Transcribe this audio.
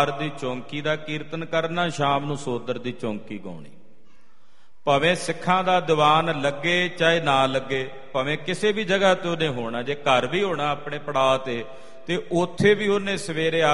ਦੀ ਚੌਂਕੀ ਦਾ ਕੀਰਤਨ ਕਰਨਾ, ਸ਼ਾਮ ਨੂੰ ਸੋਦਰ ਦੀ ਚੌਂਕੀ ਗਾਉਣੀ। ਭਾਵੇਂ ਸਿੱਖਾਂ ਦਾ ਦੀਵਾਨ ਲੱਗੇ ਚਾਹੇ ਨਾ ਲੱਗੇ, ਭਾਵੇਂ ਕਿਸੇ ਵੀ ਜਗ੍ਹਾ ਤੇ ਉਹਨੇ ਹੋਣਾ, ਜੇ ਘਰ ਵੀ ਹੋਣਾ ਆਪਣੇ ਪੜਾਅ ਤੇ ਉੱਥੇ ਵੀ ਉਹਨੇ ਸਵੇਰੇ